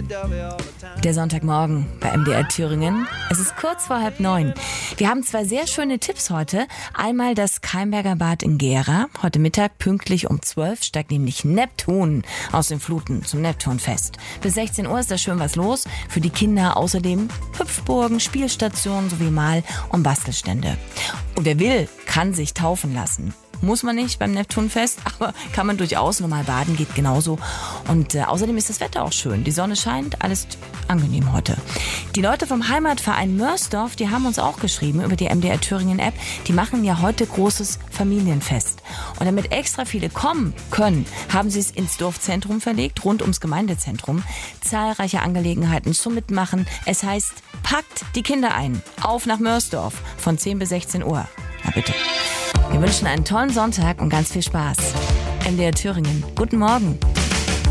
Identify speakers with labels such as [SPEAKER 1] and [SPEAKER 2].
[SPEAKER 1] Der Sonntagmorgen bei MDR Thüringen. Es ist kurz vor 8:30. Wir haben zwei sehr schöne Tipps heute. Einmal das Keimberger Bad in Gera. Heute Mittag pünktlich um 12 steigt nämlich Neptun aus den Fluten zum Neptunfest. Bis 16 Uhr ist da schön was los. Für die Kinder außerdem Hüpfburgen, Spielstationen sowie Mal- und Bastelstände. Und wer will, kann sich taufen lassen. Muss man nicht beim Neptunfest, aber kann man durchaus. Normal baden geht genauso. Und außerdem ist das Wetter auch schön. Die Sonne scheint, alles angenehm heute. Die Leute vom Heimatverein Mörsdorf, die haben uns auch geschrieben über die MDR Thüringen App. Die machen ja heute großes Familienfest. Und damit extra viele kommen können, haben sie es ins Dorfzentrum verlegt, rund ums Gemeindezentrum. Zahlreiche Angelegenheiten zum Mitmachen. Es heißt, packt die Kinder ein. Auf nach Mörsdorf von 10 bis 16 Uhr. Na bitte. Wir wünschen einen tollen Sonntag und ganz viel Spaß. MDR Thüringen. Guten Morgen.